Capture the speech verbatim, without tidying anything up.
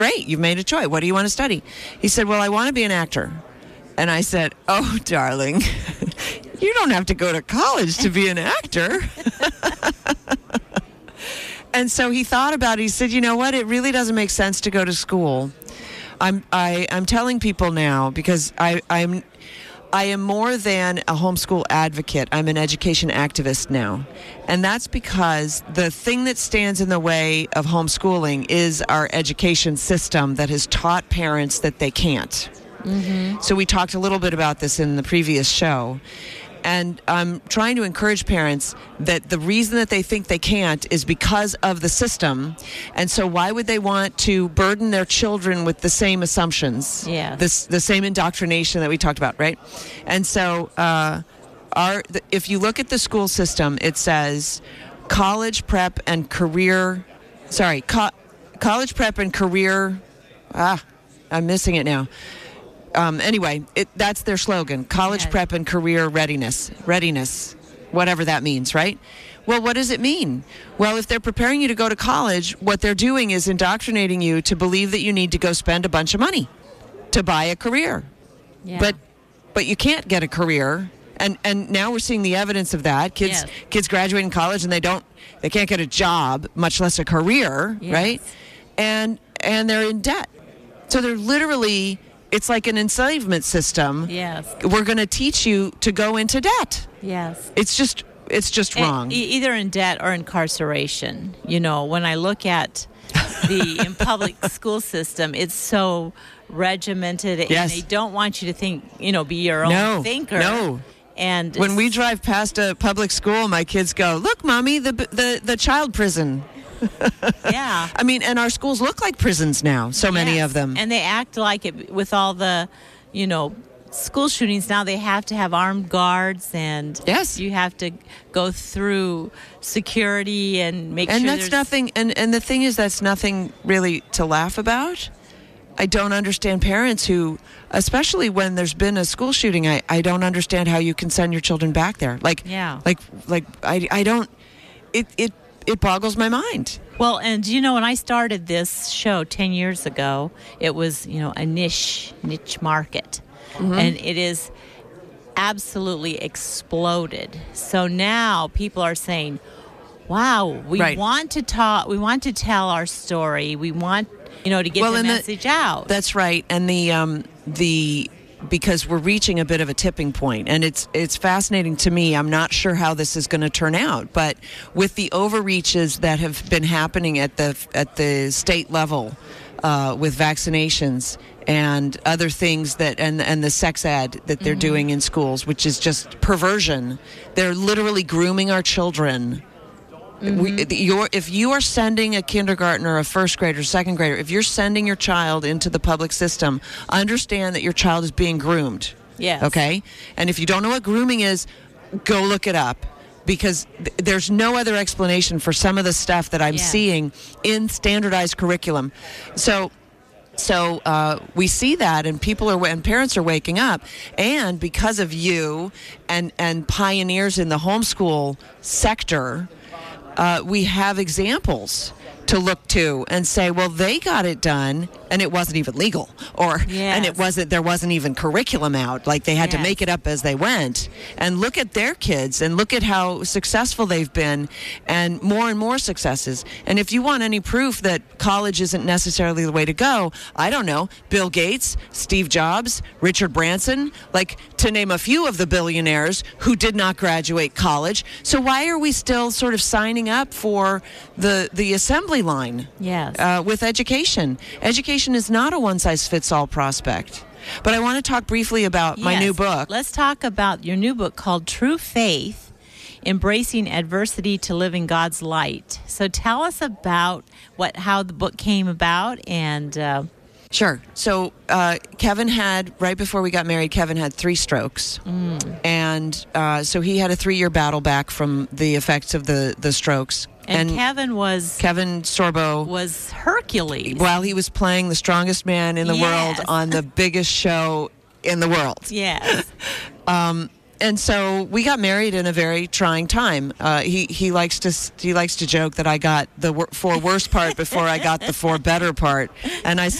great. You've made a choice. What do you want to study? He said, well, I want to be an actor. And I said, oh, darling, you don't have to go to college to be an actor. And so he thought about it. He said, you know what? It really doesn't make sense to go to school. I'm I, I'm telling people now because I, I'm I am more than a homeschool advocate. I'm an education activist now. And that's because the thing that stands in the way of homeschooling is our education system that has taught parents that they can't. Mm-hmm. So we talked a little bit about this in the previous show. And I'm trying to encourage parents that the reason that they think they can't is because of the system. And so why would they want to burden their children with the same assumptions? Yeah. This, the same indoctrination that we talked about, right? And so uh, our, the, if you look at the school system, it says college prep and career, sorry, co- college prep and career, ah, I'm missing it now. Um, anyway, it, that's their slogan, college Yes. prep and career readiness, readiness, whatever that means, right? Well, what does it mean? Well, if they're preparing you to go to college, what they're doing is indoctrinating you to believe that you need to go spend a bunch of money to buy a career. Yeah. But but you can't get a career. And and now we're seeing the evidence of that. Kids Yes. kids graduating college and they don't they can't get a job, much less a career, Yes. right? And and they're in debt. So they're literally, it's like an enslavement system. Yes. We're going to teach you to go into debt. Yes. It's just it's just And wrong. e- either in debt or incarceration. You know, when I look at the in public school system, it's so regimented, and Yes. they don't want you to think, you know, be your own No, thinker. no. And When we it's- drive past a public school, my kids go, "Look, Mommy, the the the child prison." yeah. I mean, and our schools look like prisons now, so many Yes. of them. And they act like it with all the, you know, school shootings. Now they have to have armed guards, and Yes. you have to go through security and make and sure that's there's nothing, and, and the thing is, that's nothing really to laugh about. I don't understand parents who, especially when there's been a school shooting, I, I don't understand how you can send your children back there. Like, Yeah. like, like I, I don't, it, it, it boggles my mind. Well, and you know, when I started this show ten years ago, it was, you know, a niche, niche market. Mm-hmm. And it is absolutely exploded. So now people are saying, wow, we Right. want to talk, we want to tell our story. We want, you know, to get Well, the and the- message out. That's right. And the, um, the, because we're reaching a bit of a tipping point, and it's it's fascinating to me. I'm not sure how this is going to turn out, but with the overreaches that have been happening at the at the state level uh, with vaccinations and other things that and and the sex ed that they're Mm-hmm. doing in schools, which is just perversion. They're literally grooming our children. We, you're, if you are sending a kindergartner, a first grader, second grader, if you're sending your child into the public system, understand that your child is being groomed. Yes. Okay? And if you don't know what grooming is, go look it up. Because th- there's no other explanation for some of the stuff that I'm Yeah. seeing in standardized curriculum. So So uh, we see that, and people are, and parents are waking up, and because of you and and pioneers in the homeschool sector, uh, we have examples to look to and say, well, they got it done, and it wasn't even legal, or and it Yes. wasn't there wasn't even curriculum out, like they had to Yes. make it up as they went. And look at their kids, and look at how successful they've been, and more and more successes. And if you want any proof that college isn't necessarily the way to go, I don't know, Bill Gates, Steve Jobs, Richard Branson, like to name a few of the billionaires who did not graduate college. So why are we still sort of signing up for the the assembly line? Yes. Uh, with education. Education is not a one-size-fits-all prospect. But I want to talk briefly about my Yes. new book. Let's talk about your new book called True Faith, Embracing Adversity to Live in God's Light. So tell us about what how the book came about and uh, Sure. So uh, Kevin had, right before we got married, Kevin had three strokes. Mm. And uh, so he had a three-year battle back from the effects of the, the strokes. and, Kevin was Kevin Sorbo, was Hercules. while he was playing the strongest man in the Yes. world on the biggest show in the world. Yes. and so we got married in a very trying time. Uh, he he likes to he likes to joke that I got the wor- for worse part before I got the for better part, and I